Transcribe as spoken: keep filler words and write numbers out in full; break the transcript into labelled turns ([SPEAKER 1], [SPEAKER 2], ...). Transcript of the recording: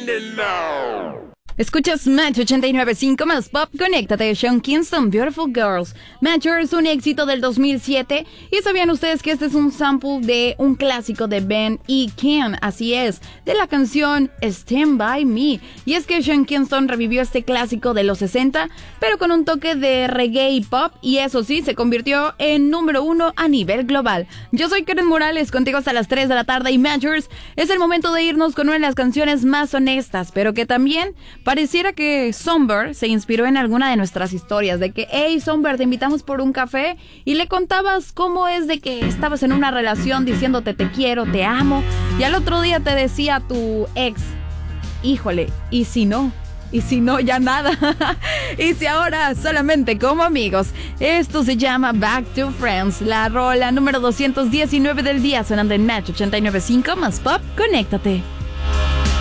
[SPEAKER 1] Escuchas Match ochenta y nueve punto cinco más Pop, conéctate, Sean Kingston, Beautiful Girls. Match es un éxito del dos mil siete y ¿sabían ustedes que este es un sample de un clásico de Ben y Ken? Así es, de la canción Stand By Me. Y es que Sean Kingston revivió este clásico de los sesenta, pero con un toque de reggae y pop, y eso sí, se convirtió en número uno a nivel global. Yo soy Karen Morales, contigo hasta las tres de la tarde, y Matchers, es el momento de irnos con una de las canciones más honestas, pero que también pareciera que Somber se inspiró en alguna de nuestras historias, de que, hey Somber, te invitamos por un café y le contabas cómo es de que estabas en una relación diciéndote te quiero, te amo, y al otro día te decía tu ex, híjole, ¿y si no? Y si no, ya nada. Y si ahora solamente como amigos. Esto se llama Back to Friends, la rola número doscientos diecinueve del día, sonando en Match ochenta y nueve punto cinco más Pop, conéctate.